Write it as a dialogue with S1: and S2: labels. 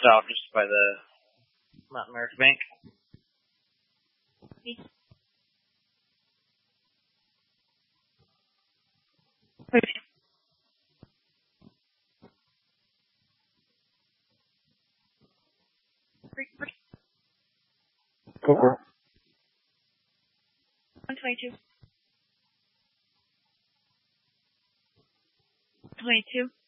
S1: stop just by the Latin America Bank.
S2: Go for it.
S3: 122. 22.